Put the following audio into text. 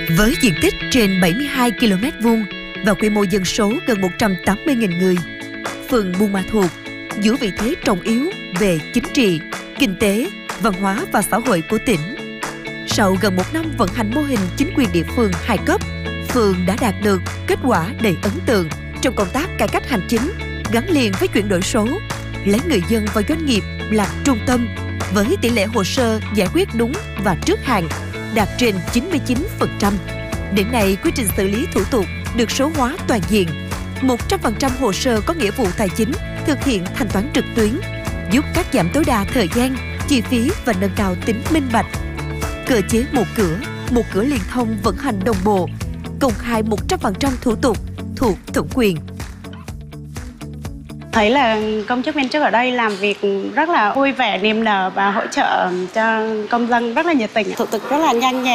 Với diện tích trên 72 km vuông và quy mô dân số gần 180.000 người, phường Buôn Ma Thuột giữ vị thế trọng yếu về chính trị, kinh tế, văn hóa và xã hội của tỉnh. Sau gần 1 năm vận hành mô hình chính quyền địa phương 2 cấp, phường đã đạt được kết quả đầy ấn tượng trong công tác cải cách hành chính gắn liền với chuyển đổi số, lấy người dân và doanh nghiệp làm trung tâm, với tỷ lệ hồ sơ giải quyết đúng và trước hạn đạt trên 99%. Đến nay, quy trình xử lý thủ tục được số hóa toàn diện. 100% hồ sơ có nghĩa vụ tài chính thực hiện thanh toán trực tuyến, giúp cắt giảm tối đa thời gian, chi phí và nâng cao tính minh bạch. Cơ chế một cửa liên thông vận hành đồng bộ, công khai 100% thủ tục thuộc thẩm quyền. Thấy là công chức viên chức ở đây làm việc rất là vui vẻ, niềm nở và hỗ trợ cho công dân rất là nhiệt tình. Thủ tục rất là nhanh nhẹn.